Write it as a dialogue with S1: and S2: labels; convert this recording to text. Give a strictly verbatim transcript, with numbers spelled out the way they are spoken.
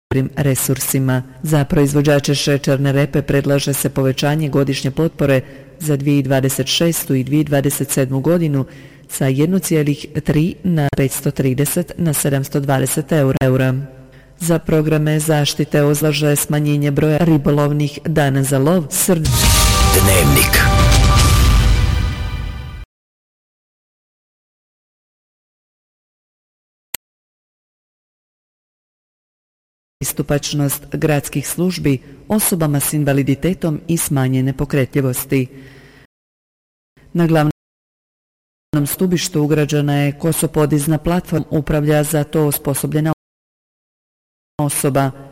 S1: resursima. Za proizvođače šećerne repe predlaže se povećanje godišnje potpore za dvije tisuće dvadeset šestu i dvije tisuće dvadeset sedmu godinu sa jedan zarez tri na petsto trideset na sedamsto dvadeset eura. Za programe zaštite ozlaže smanjenje broja ribolovnih dana za lov.
S2: Dnevnik.
S1: Pristupačnost gradskih službi osobama s invaliditetom i smanjene pokretljivosti. Na glavnom stubištu ugrađena je kosopodizna platforma, upravlja za to osposobljena osoba.